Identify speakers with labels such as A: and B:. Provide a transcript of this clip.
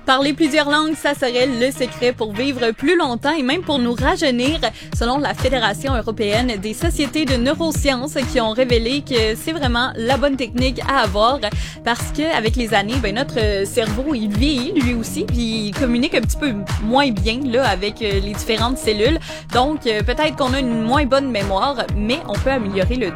A: Parler plusieurs langues, ça serait le secret pour vivre plus longtemps et même pour nous rajeunir, selon la Fédération européenne des sociétés de neurosciences qui ont révélé que c'est vraiment la bonne technique à avoir parce que avec les années, notre cerveau il vieillit lui aussi puis il communique un petit peu moins bien là avec les différentes cellules. Donc peut-être qu'on a une moins bonne mémoire, mais on peut améliorer le